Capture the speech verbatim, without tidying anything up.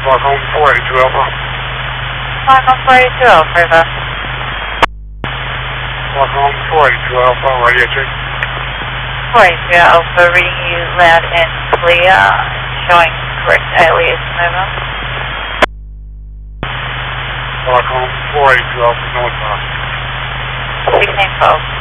Welcome four eighty-two Alpha. Welcome four eighty-two Alpha, over. Welcome four eighty-two Alpha, radio check. four eighty-two Alpha, reading you loud and clear, showing correct alias Nova. Welcome four eighty-two Alpha, northbound. sixteen twelve.